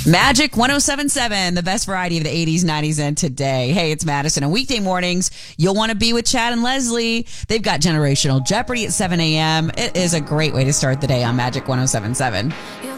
Magic 107.7, the best variety of the 80s, 90s, and today. Hey, it's Madison. And weekday mornings, you'll want to be with Chad and Leslie. They've got Generational Jeopardy at 7 a.m. It is a great way to start the day on Magic 107.7.